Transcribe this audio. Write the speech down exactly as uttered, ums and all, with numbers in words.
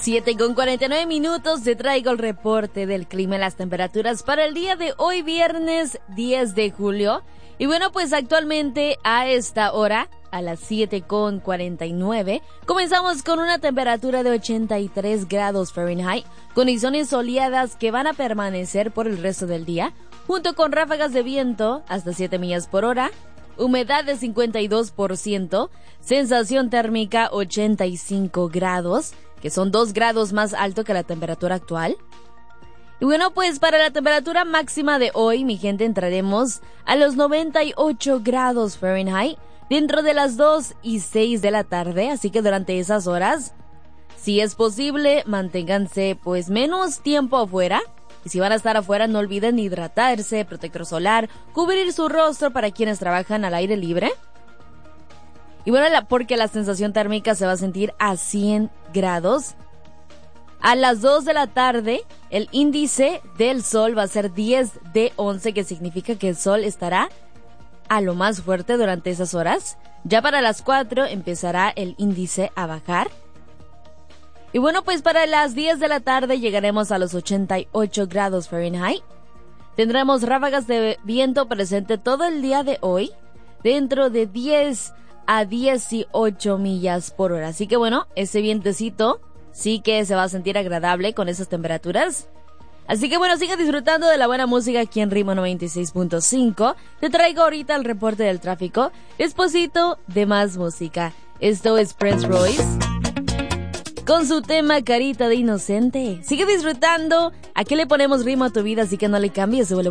siete con cuarenta y nueve minutos, te traigo el reporte del clima y las temperaturas para el día de hoy, viernes diez de julio. Y bueno, pues actualmente a esta hora, a las siete con cuarenta y nueve, comenzamos con una temperatura de ochenta y tres grados Fahrenheit, condiciones soleadas que van a permanecer por el resto del día, junto con ráfagas de viento hasta siete millas por hora, humedad de cincuenta y dos por ciento, sensación térmica ochenta y cinco grados, que son dos grados más alto que la temperatura actual. Y bueno, pues para la temperatura máxima de hoy, mi gente, entraremos a los noventa y ocho grados Fahrenheit dentro de las dos y seis de la tarde, así que durante esas horas, si es posible, manténganse pues menos tiempo afuera. Y si van a estar afuera, no olviden hidratarse, protector solar, cubrir su rostro para quienes trabajan al aire libre. Y bueno, la, porque la sensación térmica se va a sentir a cien grados. A las dos de la tarde, el índice del sol va a ser diez de once, que significa que el sol estará a lo más fuerte durante esas horas. Ya para las cuatro empezará el índice a bajar. Y bueno, pues para las diez de la tarde llegaremos a los ochenta y ocho grados Fahrenheit. Tendremos ráfagas de viento presente todo el día de hoy, dentro de diez a dieciocho millas por hora. Así que bueno, ese vientecito sí que se va a sentir agradable con esas temperaturas. Así que bueno, sigue disfrutando de la buena música aquí en Ritmo noventa y seis punto cinco. Te traigo ahorita el reporte del tráfico, despuesito de más música. Esto es Prince Royce con su tema Carita de Inocente. Sigue disfrutando. Aquí le ponemos ritmo a tu vida, así que no le cambies.